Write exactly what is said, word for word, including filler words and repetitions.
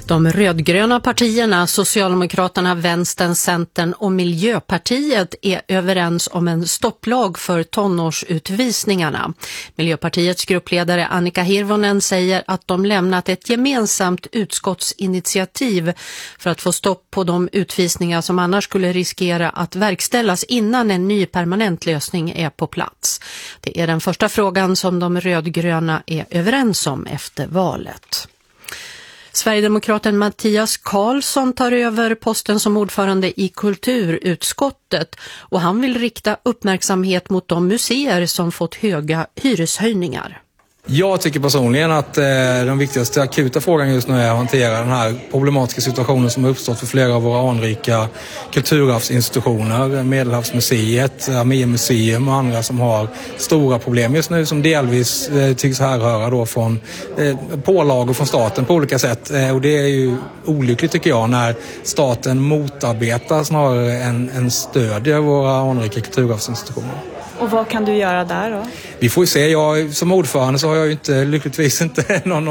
De rödgröna partierna, Socialdemokraterna, Vänstern, Centern och Miljöpartiet är överens om en stopplag för tonårsutvisningarna. Miljöpartiets gruppledare Annika Hirvonen säger att de lämnat ett gemensamt utskottsinitiativ för att få stopp på de utvisningar som annars skulle riskera att verkställas innan en ny permanent lösning är på plats. Det är den första frågan som de rödgröna är överens om efter valet. Sverigedemokraten Mattias Karlsson tar över posten som ordförande i kulturutskottet och han vill rikta uppmärksamhet mot de museer som fått höga hyreshöjningar. Jag tycker personligen att eh, den viktigaste akuta frågan just nu är att hantera den här problematiska situationen som har uppstått för flera av våra anrika kulturarvsinstitutioner, Medelhavsmuseet, Armémuseum och andra som har stora problem just nu som delvis eh, tycks härröra då från eh, pålagor från staten på olika sätt. Eh, och det är ju olyckligt tycker jag när staten motarbetar snarare än, än stödjer våra anrika kulturarvsinstitutioner. Och vad kan du göra där då? Vi får ju se. Jag, som ordförande så har jag ju inte, lyckligtvis inte någon